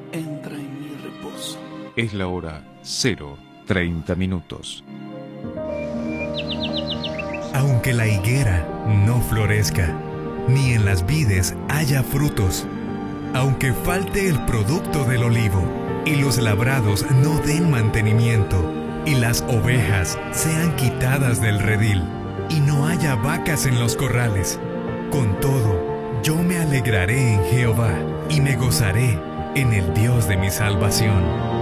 entra en mi reposo. Es la hora 0:30. Aunque la higuera no florezca, ni en las vides haya frutos, aunque falte el producto del olivo, y los labrados no den mantenimiento, y las ovejas sean quitadas del redil, y no haya vacas en los corrales, con todo, yo me alegraré en Jehová, y me gozaré en el Dios de mi salvación.